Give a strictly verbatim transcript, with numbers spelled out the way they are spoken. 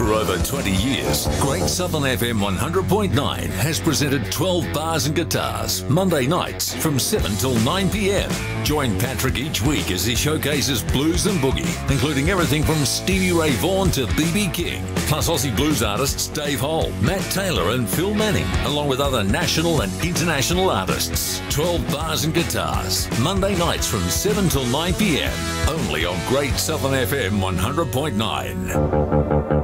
over twenty years, Great Southern F M one hundred point nine has presented twelve Bars and Guitars, Monday nights from seven till nine p m. Join Patrick each week as he showcases blues and boogie, including everything from Stevie Ray Vaughan to B B King, plus Aussie blues artists Dave Hole, Matt Taylor and Phil Manning, along with other national and international artists. twelve Bars and Guitars, Monday nights from seven till nine p m, only on Great Southern F M one hundred point nine.